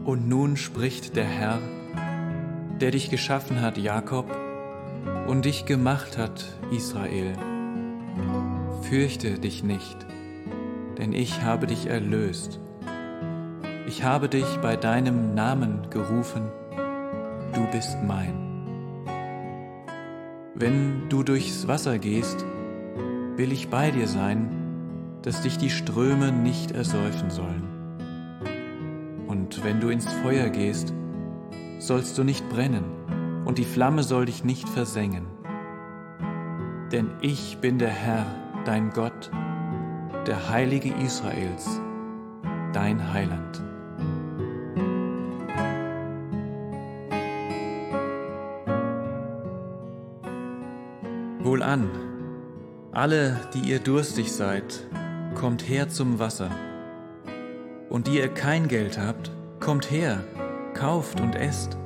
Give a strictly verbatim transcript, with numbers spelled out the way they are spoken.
Und nun spricht der Herr, der dich geschaffen hat, Jakob, und dich gemacht hat, Israel. Fürchte dich nicht, denn ich habe dich erlöst. Ich habe dich bei deinem Namen gerufen, du bist mein. Wenn du durchs Wasser gehst, will ich bei dir sein, dass dich die Ströme nicht ersäufen sollen. Und wenn du ins Feuer gehst, sollst du nicht brennen, und die Flamme soll dich nicht versengen. Denn ich bin der Herr, dein Gott, der Heilige Israels, dein Heiland. Wohlan, alle, die ihr durstig seid, kommt her zum Wasser. Und die ihr kein Geld habt, kommt her, kauft und esst.